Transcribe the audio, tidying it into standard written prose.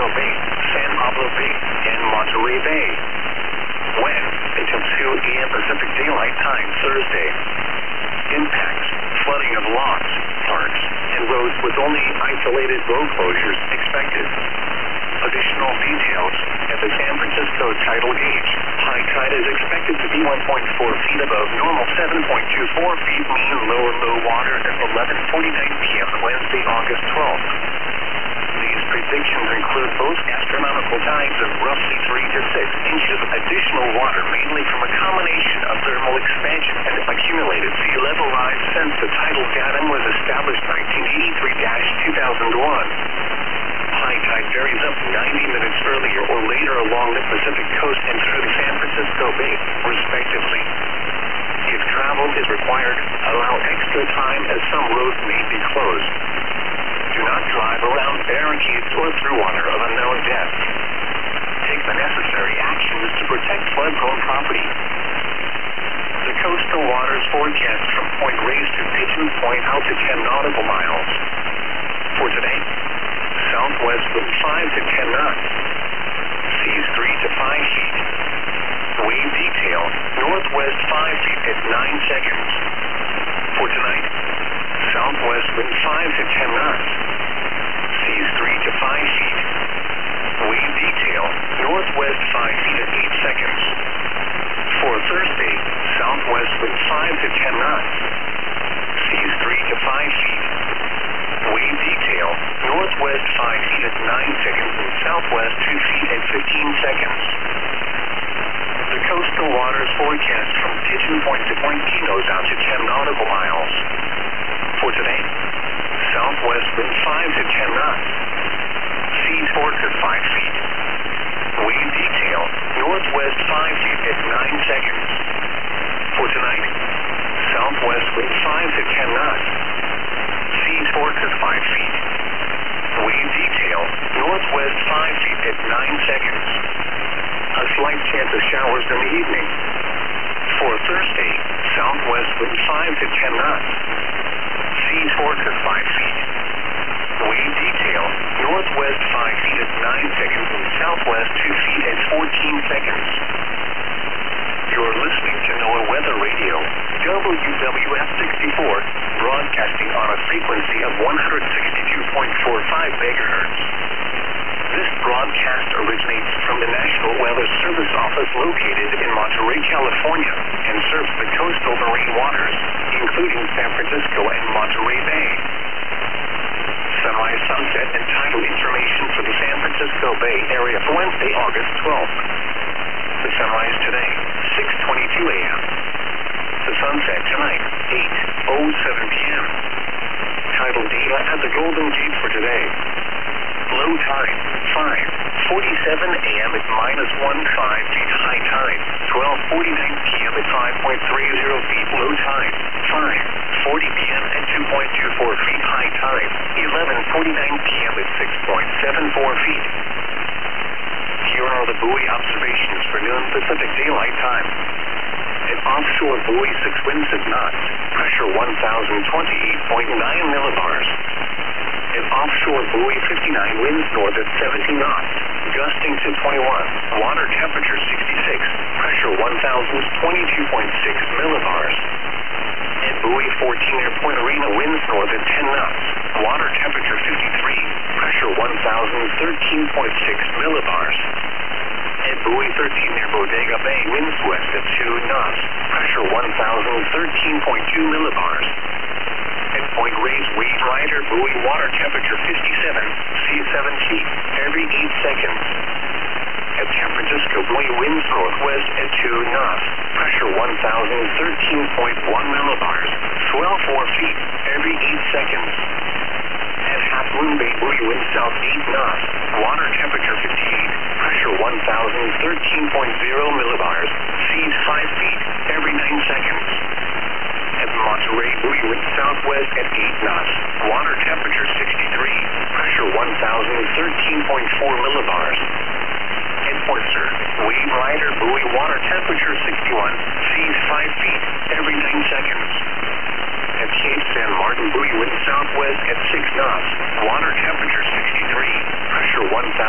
Francisco Bay, San Pablo Bay, and Monterey Bay. When? Until 2 a.m. Pacific Daylight Time, Thursday. Impacts: flooding of lots, parks, and roads with only isolated road closures expected. Additional details at the San Francisco tidal gauge. High tide is expected to be 1.4 feet above normal, 7.24 feet mean low water at 11:49 p.m. Wednesday, August 12th. These predictions include both astronomical tides of roughly 3 to 6 inches of additional water, mainly from a combination of thermal expansion and accumulated sea level rise since the tidal datum was established 1983-2001. High tide varies up 90 minutes earlier or later along the Pacific coast and through the San Francisco Bay, respectively. If travel is required, allow extra time as some roads may be closed. Do not drive around barricades or through water of unknown depth. Take the necessary actions to protect flood-prone property. The coastal waters forecast from Point Reyes to Pigeon Point out to 10 nautical miles. For today, southwest wind 5 to 10 knots. Seas 3 to 5 feet. Wave detail, northwest 5 feet at 9 seconds. For tonight, southwest wind 5 to 10 knots. Seas 3 to 5 feet. Wave detail, northwest 5 feet at 8 seconds. For Thursday, southwest wind 5 to 10 knots. Seas 3 to 5 feet. Wave detail, northwest 5 feet at 9 seconds and southwest 2 feet at 15 seconds. The coastal waters forecast from Pigeon Point to Point Pinos out to 10 nautical miles. For today, southwest wind 5 to 10 knots. Seas 4 to 5 feet. Wave detail, northwest 5 feet at 9 seconds. For tonight, southwest wind 5 to 10 knots. Seas 4 to 5 feet. Wave detail, northwest 5 feet at 9 seconds. A slight chance of showers in the evening. For Thursday, southwest wind 5 to 10 knots. Seas 4 to 5 feet. Wave detail, northwest 5 feet at 9 seconds and southwest 2 feet at 14 seconds. You're listening to NOAA Weather Radio, WWF 64, broadcasting on a frequency of 162.45 megahertz. This broadcast originates from the National Weather Service Office located in Monterey, California, and serves the coastal marine waters, including San Francisco and Monterey Bay. Sunrise, sunset, and tidal information for the San Francisco Bay area for Wednesday, August 12th. The sunrise today, 6:22 a.m. The sunset tonight, 8:07 p.m. Tidal data at the Golden Gate for today. Low tide, 5:47 a.m. at -1.5 feet. High tide, 12:49 p.m. at 5.30 feet. Low tide, 5:40 p.m. at 2.24 feet. High tide, 11:49 p.m. at 6.74 feet. Here are the buoy observations for noon Pacific Daylight Time. An offshore buoy 6 winds at knots, pressure 1,028.9 millibars. An offshore buoy 59 winds north at 70 knots, gusting to 21. Water temperature 66, pressure 1,022.6 millibars. And buoy 14 near Point Arena winds north at 10 knots, water temperature 53, pressure 1,013.6 millibars. And buoy 13 near Bodega Bay winds west at 2 knots, pressure 1,013.2 millibars. At Point Reyes Wade Rider buoy water temperature 57, sea 7 feet, every 8 seconds. At San Francisco buoy winds northwest at 2 knots, pressure 1,013.1 millibars, swell 4 feet, every 8 seconds. At Half Moon Bay buoy winds south 8 knots, water temperature 58, pressure 1,013.0 millibars, seas 5 feet, every 9 seconds. At Monterey buoy winds southwest at 8 knots, water temperature 63, pressure 1,013.4 millibars. At Port Sur, Wade Rider buoy water temperature 61, seas 5 feet, every 9 seconds. At Cape San Martin buoy winds southwest at 6 knots, water temperature 63, pressure 1,000.